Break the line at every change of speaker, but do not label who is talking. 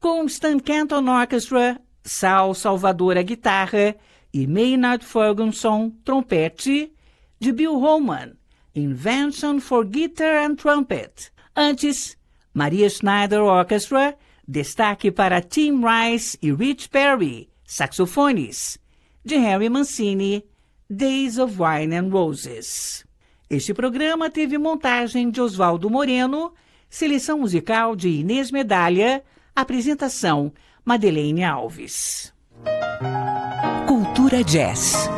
com Stan Kenton Orchestra, Sal Salvador à guitarra e Maynard Ferguson, trompete, de Bill Holman, Invention for Guitar and Trumpet. Antes, Maria Schneider Orchestra, destaque para Tim Rice e Rich Perry, saxofones, de Harry Mancini, Days of Wine and Roses. Este programa teve montagem de Oswaldo Moreno, seleção musical de Inês Medalha, apresentação Madeleine Alves. Cultura Jazz.